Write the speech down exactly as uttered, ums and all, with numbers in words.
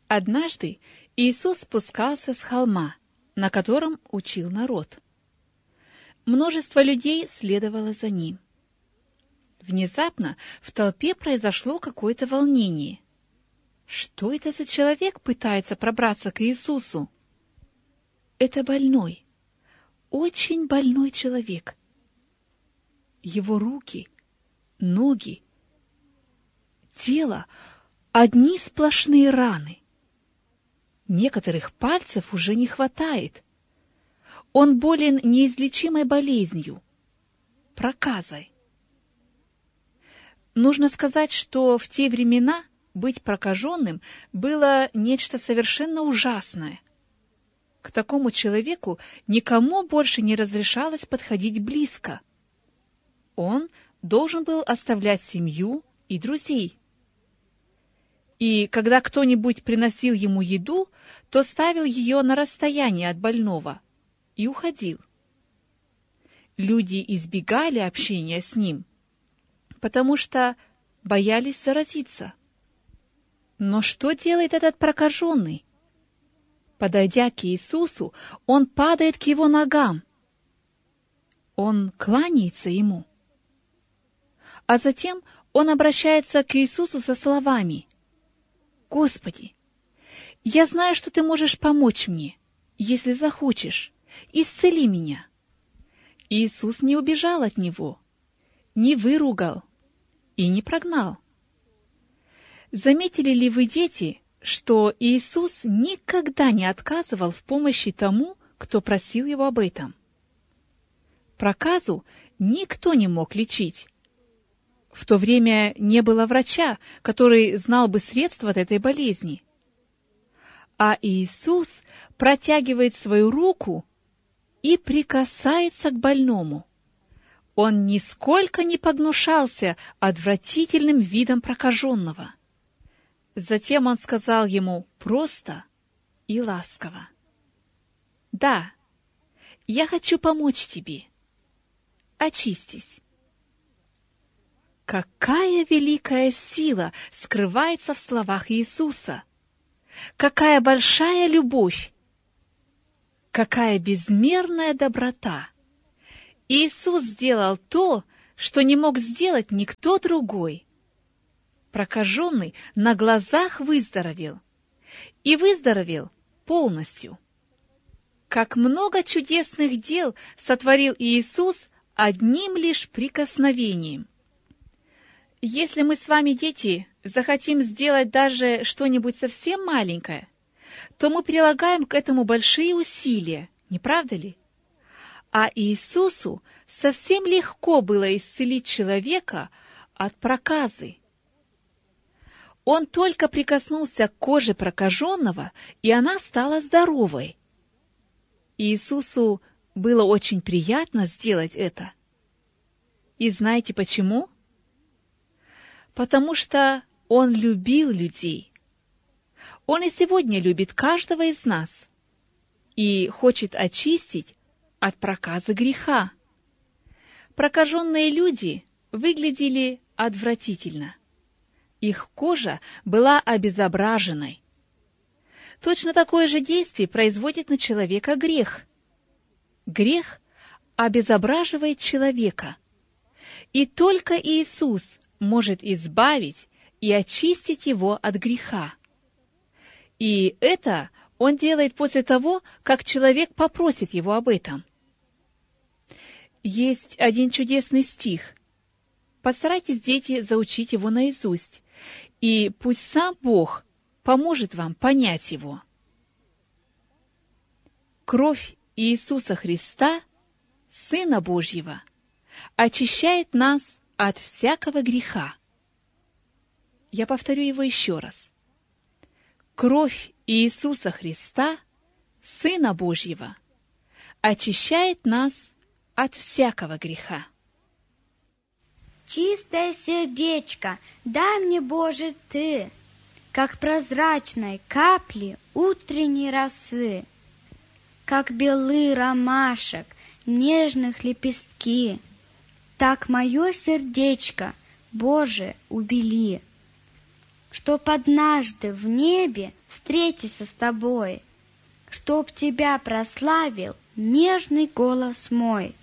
Однажды Иисус спускался с холма, на котором учил народ. Множество людей следовало за ним. Внезапно в толпе произошло какое-то волнение. Что это за человек пытается пробраться к Иисусу? Это больной, очень больной человек. Его руки, ноги, тело — одни сплошные раны. Некоторых пальцев уже не хватает. Он болен неизлечимой болезнью — проказой. Нужно сказать, что в те времена быть прокаженным было нечто совершенно ужасное. К такому человеку никому больше не разрешалось подходить близко. Он должен был оставлять семью и друзей. И когда кто-нибудь приносил ему еду, то ставил ее на расстояние от больного и уходил. Люди избегали общения с ним, потому что боялись заразиться. Но что делает этот прокаженный? Подойдя к Иисусу, он падает к его ногам. Он кланяется ему. А затем он обращается к Иисусу со словами: «Господи, я знаю, что Ты можешь помочь мне, если захочешь. Исцели меня». Иисус не убежал от него, не выругал и не прогнал. Заметили ли вы, дети, что Иисус никогда не отказывал в помощи тому, кто просил Его об этом? Проказу никто не мог лечить. В то время не было врача, который знал бы средства от этой болезни. А Иисус протягивает свою руку и прикасается к больному. Он нисколько не погнушался отвратительным видом прокаженного. Затем он сказал ему просто и ласково: «Да, я хочу помочь тебе. Очистись». Какая великая сила скрывается в словах Иисуса! Какая большая любовь! Какая безмерная доброта! Иисус сделал то, что не мог сделать никто другой. Прокаженный на глазах выздоровел. И выздоровел полностью. Как много чудесных дел сотворил Иисус одним лишь прикосновением. Если мы с вами, дети, захотим сделать даже что-нибудь совсем маленькое, то мы прилагаем к этому большие усилия, не правда ли? А Иисусу совсем легко было исцелить человека от проказы. Он только прикоснулся к коже прокаженного, и она стала здоровой. Иисусу было очень приятно сделать это. И знаете почему? Потому что Он любил людей. Он и сегодня любит каждого из нас и хочет очистить от проказы греха. Прокаженные люди выглядели отвратительно. Их кожа была обезображенной. Точно такое же действие производит на человека грех. Грех обезображивает человека. И только Иисус может избавить и очистить его от греха. И это Он делает после того, как человек попросит Его об этом. Есть один чудесный стих. Постарайтесь, дети, заучить его наизусть, и пусть сам Бог поможет вам понять его. Кровь Иисуса Христа, Сына Божьего, очищает нас от всякого греха. Я повторю его еще раз. Кровь Иисуса Христа, Сына Божьего, очищает нас от всякого греха. Чистое сердечко, дай мне, Боже, Ты, как прозрачной капли утренней росы, как белы ромашек, нежных лепестки, так мое сердечко, Боже, убели, чтоб однажды в небе встретить встретиться с тобой, чтоб тебя прославил нежный голос мой.